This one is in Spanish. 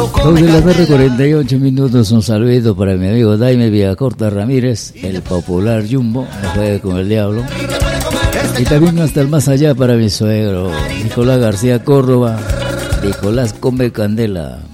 2:48. Un saludo para mi amigo Daime Villacorta Ramírez, el popular Jumbo, no juegue con el diablo. Y también hasta el más allá para mi suegro, Nicolás García Córdoba, Nicolás Come Candela.